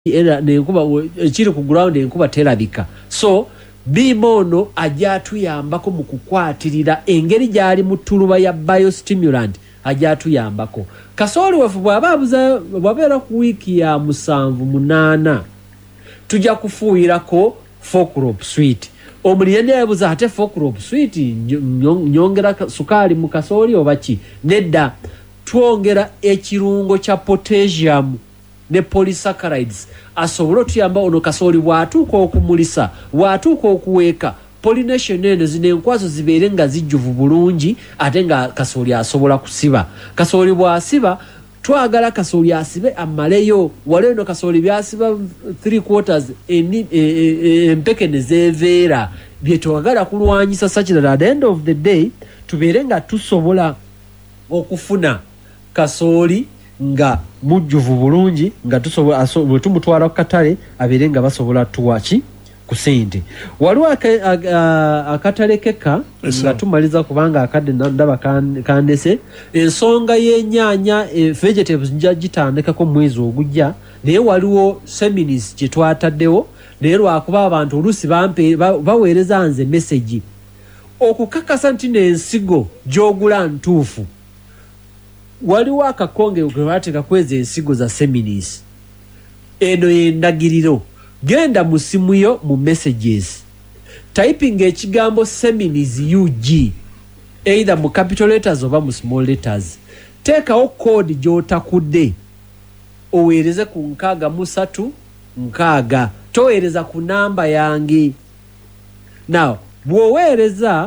era nenkuba ekiri ku ground enkuba terabika. So bimono ajatu yambako mu kukwatirira engeri gyali mu tuluba ya biostimulant ajatu yambako. Kasoli wafu bwababuza bwabera ku wiki ya 7-8 tujja kufuuyirako Focrop Sweet. Omuliyende yabuza ate Focrop Sweet nyongera sukali mu kasoli obachi nedda twongera ekirungo kya potassium ne polysaccharides asobolo tuyamba ono kasoli watuuka okumulisa watuuka okuweeka pollination eno zinenkwazo zibeere nga zijjuvu bulungi ate nga kasoli asobola kusiba. Kasoli bwasiba twagala kasoli asibe amaleyo waleno kasoli byasiba 3/4 empeke nezeveera byetwagala kulwanyisa sakira. At the end of the day tubeere nga tusobola okufuna kasoli nga mujjuvu bulungi nga tusobola tumutwala ku katale abeere nga basobola tuwaki ku sente. Waliwo akatale keka nga tumaliza kubanga akadde ndaba kandese ensonga y'ennyaanya vegetables nja gitandikako mu mwezi ogujja naye waliwo seminars gye twataddewo naye lwakuba abantu oluusi baweereza nze message okukakasa nti n'ensigo gy'ogula ntuufu. Waliwo akakonge gwe bateeka kweza ensigo za seminars. Eno y'endagiriro. Genda mu simu yo mu messages. Typing ekigambo seminars UG either mu capital letters oba mu small letters. Teekawo code gy'otakudde. Oweereze ku 636. Toweereza ku namba yange. Now, bw'oweereza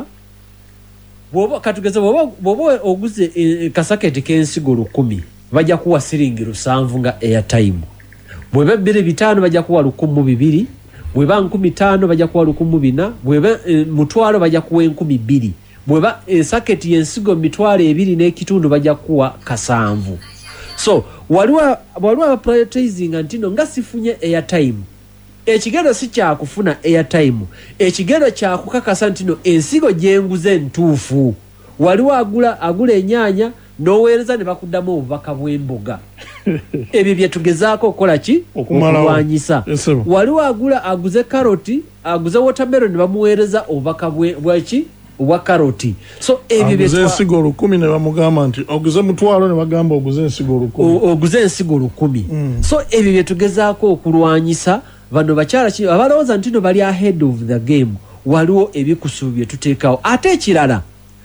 katugeze bobo oguze kasaketi k'ensigo 10 bajja kuwa siringi 7 nga airtime. Bweba 25 bajja kuwa 12, bweba 15 bajja kuwa 14, bweba mutwalo bajja kuwa 12, bweba saketi y'ensigo 2 n'ekitundu bajja kuwa 7. So waliwo prioritizing ntino nga sifunye airtime. Ekigero si kya kufuna airtime. Ekigero kya kukakasa ntino ensigo gyenguze ntuufu. Waliwo agula ennyaanya n'oweereza ne bakuddamu obubaka bw'emboga. Ebyo bye tugezaako okukola ki? Okulwanyisa. Waliwo aguze karoti, aguze watermelon ne bamuweereza obubaka bwaki? Obwa karoti. So ebyo bye ensigo 10 ne bamugamba nti oguze mutwalo ne bagamba oguze ensigo 10. Oguze ensigo 10. So ebyo bye tugezaako okulwanyisa. Bano bakyala ki abalowooza ntino bali ahead of the game. Waliwo ebikusuubye tuteekawo. Ate ekirala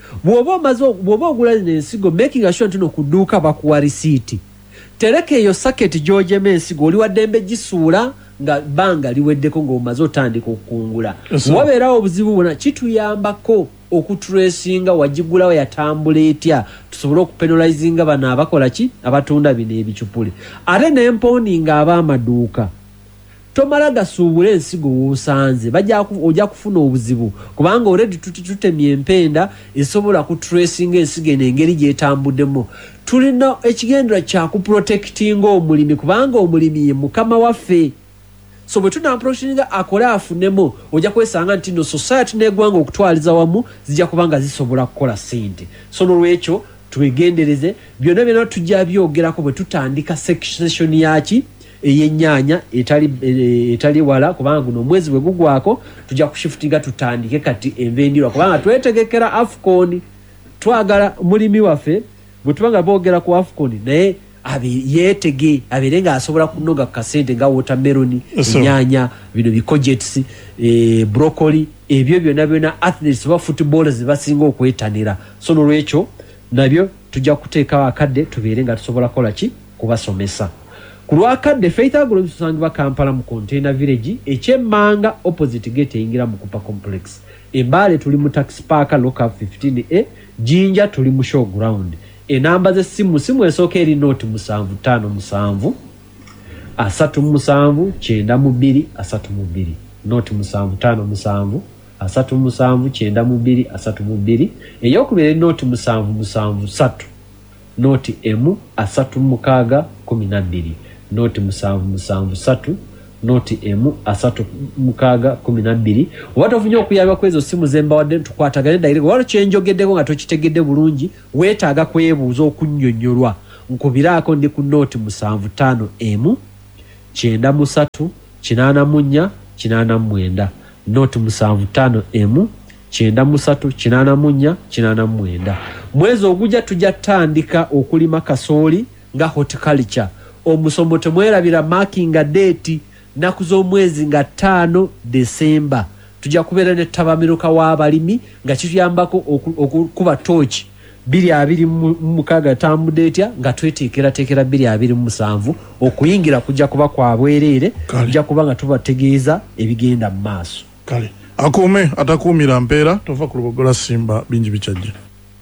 bw'oba ogula n'ensigo making sure ntino ku dduuka bakuwa risiiti. Tereka eyo saketi gy'ogyema ensigo oli waddembe gisuula nga bbanga liweddeko ng'omaze otandika okukungula. Wabeerawo obuzibu bwonna kituyambako okutracinga wagigulawo yatambula etya tusobole okupenalizinga bano abakola ki abatunda bino ebicupule. Ate n'emponinga ab'amaduuka tomala gasuubula ensigo w'osanze ojja kufuna obuzibu kubanga already tutemye empenda esobola kutracinga ensigo eno engeri gy'etambuddemu. Tulina ekigendera kya kuprotectinga omulimi kubanga omulimi ye mukama waffe. So bwe tunamprotectinga akole afunemu ojja kwesanga nti no society n'eggwanga okutwaliza wamu zijja kubanga zisobola kukola sente. So n'olwekyo twegendereze byonna tujja byogerako bwe tutandika section yaki ey'ennyaanya etali wala kubanga guno omwezi bwe gugwako tujja kushiftinga tutandike kati envendirwa kubanga twetegekera AFCON. Twagala mulimi waffe bwe tubanga boogera ku AFCON naye yeetege abeere nga asobola kunoga ku kasente nga watermelon, ennyaanya, bino bikojets, broccoli, ebyo byonna athletes ba footballers basinga okwetanira. So n'olwekyo nabyo tujja kuteekawo akadde tubeere nga tusobola kola ki kubasomesa. Ku lwakadde Faith Agro tusangibwa Kampala mu Container Village ekyemmanga opposite gate eyingira mu Kupa Complex. Embale tuli mu Taxi Park Lockup 15A, Jinja tuli mu Showground. Enamba z'essimu esooka eri note 757 37 92 32. Note 757 37 92 32. Eyokubiri note 773 note M 3612. Note 773 note M 3612. Watofunye okuyaba kwezo simu zembawadde tukwatagane direct walo kyenjogeddeko nga tokitegedde bulungi weetaaga kwebuuza okunnyonnyolwa nkubiraako ndi ku note 75M 93 84 89 not 75 M 93 84 89. Mwezi ogujja tujja tandika okulima kasooli nga horticulture. Omusomo temwerabira marking date naku z'omwezi nga 5 December. Tujja kubeera ne tabamiruka w'abalimi nga kituyambako okukuba torch 226 tambudde etya nga tweteekera 227 okuyingira kujja kuba kwa bwereere kujja kuba nga tubategeeza ebigenda mu maaso. Kale akuume atakuumira mpeera tova ku Lubogola Simba bingi bikyajja.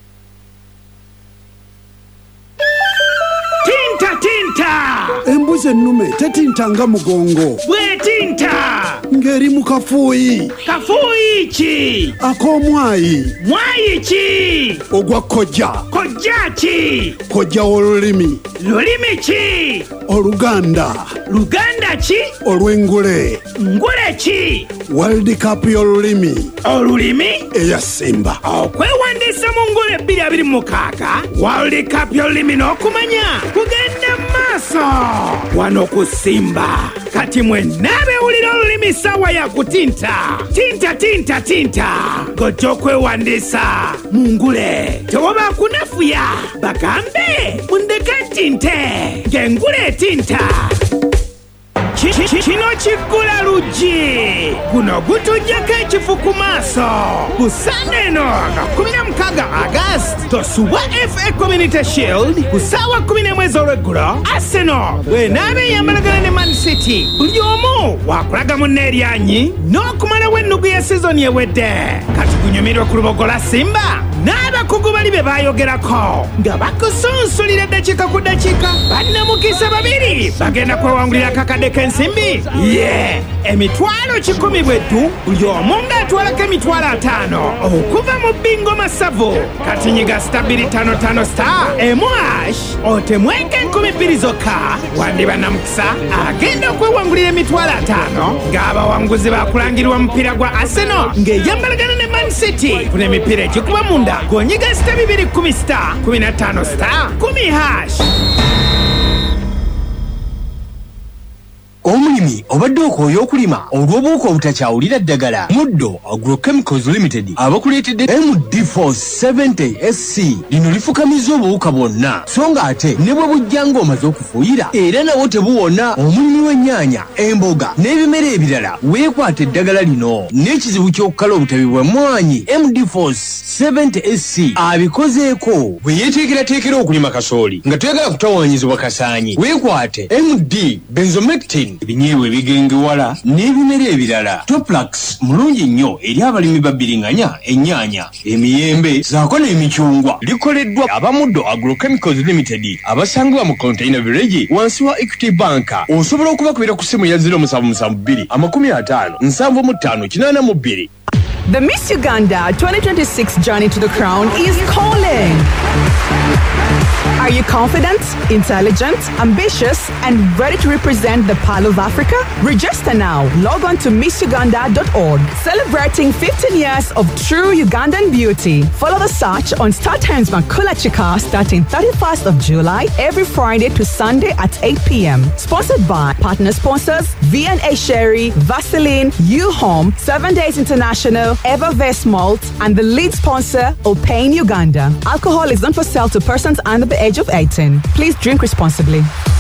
Embuzi ennume tetintanga mugongo bwetinta ng'eri mu kafuuyi. Kafuuyi ki? Ak'omwayi. Mwayi ki? Ogwa kojja. Kojja ki? Kojja w'olulimi. Lulimi ki? Oluganda. Luganda ki? Olw'engule. Ngule ki? World Cup y'olulimi. Olulimi? Eya Simba. Okwewandiisa mu ngule 2026 World Cup y'olulimi n'okumanya kugenda maaso wano ku Simba. Kati mwenna abewulira olulimi ssaawa ya kutinta. Tinta gojja okwewandiisa mu ngule. Tewoba kunafuya bagambe mundeke tinte ng'engule etinta. Kino kiggula luggi guno gutujjako ekifu ku maaso ku Sande eno nga 16 August tosuwa FA Community Shield ku ssaawa 11 ez'olweggulo. Arsenal bw'enaaba eyambalagana ne Man City buli omu wakulaga munne eryanyi n'okumalawo ennugu ya sizoni ewedde. Kati gunyumirwe ku Lubogola Simba n'abakugu bali be baayogerako nga bakusunsulira eddakiika ku ddakiika. Bannamukisa babiri bagenda kwewangulira kakadde k'ensimbi emitwalo 10 bweddu buli omu ng'atwalako emitwalo 5 okuva mu bingo masavu. Kati nyiga *255 *, otemweko 20 zokka wandiba namukisa agenda okwewangulira emitwalo 5 ng'abawanguzi bakulangirwa mupiira gwa Arsenal ng'eyambalagana ne Man City. Funa emipiira egikuba munda gonyiga *210 *15 *10#. Omulimi obadde okooya okulima olw'obuuka obutakyawulira ddagala. Muddo Agrochemicals Limited abakuleetedde MD4 70 SC. Lino lifukamiza obuwuka bwonna so nga ate ne bwe bujja ng'omaze okufuuyira era nawo tebuwona. Omulimi w'ennyaanya, emboga n'ebimera ebirala weekwata eddagala lino n'ekizibu ky'okukala obutabi bw'emmwanyi. MD4 70 SC abikozeeko bwe yeeteekerateekera okulima kasooli nga toyagala kutawaanyizibwa kasaanyi. Weekwate MD Benzomectin ebinyeebwa ebigengewala n'ebimera ebirala. Toplax mulungi nnyo eri abalimi babbiringanya ennyaanya, emiyembe zaako n'emicungwa. Likoleddwa Abamuddo Agrochemicals Limited abasangibwa mu Container Village wansi wa Equity Bank. Osobola okubakubira ku ssimu ya 0772 50 75 82. The Miss Uganda 2026 journey to the crown is calling. Are you confident, intelligent, ambitious, and ready to represent the Pearl of Africa? Register now. Log on to missuganda.org. Celebrating 15 years of true Ugandan beauty. Follow the search on StarTimes Makula Chika starting 31st of July every Friday to Sunday at 8 p.m. Sponsored by partner sponsors V&A Sherry, Vaseline, U-Home, 7 Days International, Evervest Malt, and the lead sponsor, Opain Uganda. Alcohol is not for sale to persons under the age of 18. Please drink responsibly.